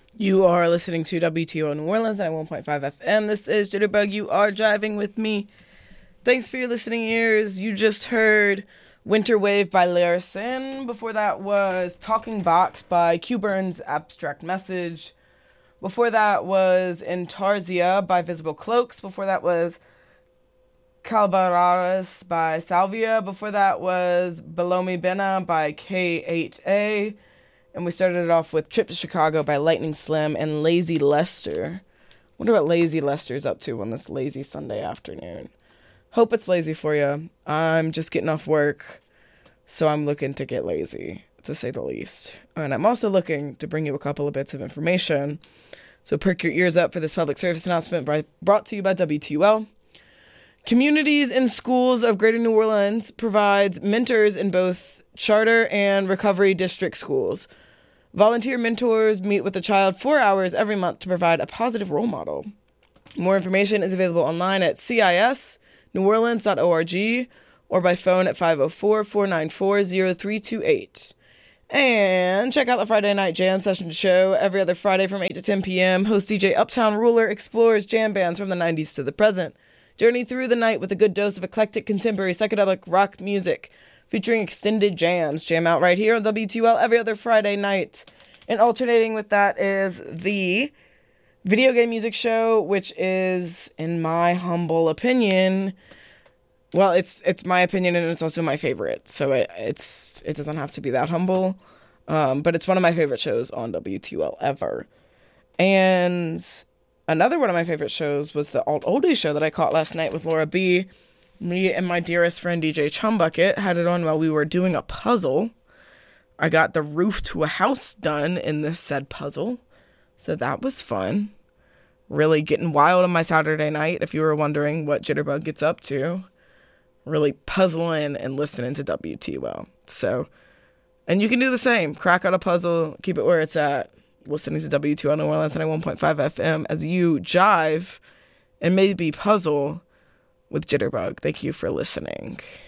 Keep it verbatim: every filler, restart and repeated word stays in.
You are listening to W T O New Orleans at one point five F M. This is Jitterbug. You are driving with me. Thanks for your listening ears. You just heard Winter Wave by Larison. Before that was Talking Box by Q Burns' Abstract Message. Before that was Intarsia by Visible Cloaks. Before that was Calvaradas by Salvia. Before that was Below Me Bena by K eight A. And we started it off with Trip to Chicago by Lightning Slim and Lazy Lester. Wonder what Lazy Lester's up to on this lazy Sunday afternoon. Hope it's lazy for you. I'm just getting off work, so I'm looking to get lazy, to say the least. And I'm also looking to bring you a couple of bits of information. So perk your ears up for this public service announcement by, brought to you by W T U L. Communities and Schools of Greater New Orleans provides mentors in both charter and recovery district schools. Volunteer mentors meet with the child four hours every month to provide a positive role model. More information is available online at C I S new orleans dot org or by phone at five oh four, four nine four, oh three two eight. And check out the Friday Night Jam Session show every other Friday from eight to ten p.m. Host D J Uptown Ruler explores jam bands from the nineties to the present. Journey through the night with a good dose of eclectic contemporary psychedelic rock music featuring extended jams. Jam out right here on W T U L every other Friday night. And alternating with that is the video game music show, which is, in my humble opinion, well, it's it's my opinion and it's also my favorite. So it, it's it doesn't have to be that humble, um, but it's one of my favorite shows on W T U L ever. And another one of my favorite shows was the Alt Oldie show that I caught last night with Laura B. Me and my dearest friend D J Chumbucket had it on while we were doing a puzzle. I got the roof to a house done in this said puzzle, so that was fun. Really getting wild on my Saturday night, if you were wondering what Jitterbug gets up to. Really puzzling and listening to W T U L. So, and you can do the same. Crack out a puzzle, keep it where it's at. Listening to W T O New Orleans at one point five F M as you jive and maybe puzzle with Jitterbug. Thank you for listening.